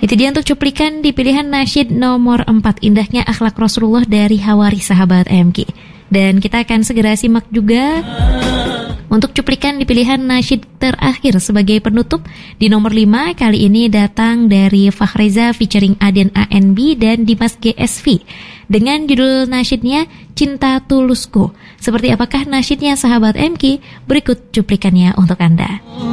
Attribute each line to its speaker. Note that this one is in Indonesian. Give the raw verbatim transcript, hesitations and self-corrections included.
Speaker 1: Itu dia untuk cuplikan di pilihan nasyid nomor empat, Indahnya Akhlak Rasulullah dari Hawari Sahabat M K. Dan kita akan segera simak juga untuk cuplikan di pilihan nasyid terakhir sebagai penutup di nomor lima. Kali ini datang dari Fahreza featuring Aden A N B dan Dimas G S V dengan judul nasyidnya Cinta Tulusku. Seperti apakah nasyidnya Sahabat M K? Berikut cuplikannya untuk Anda.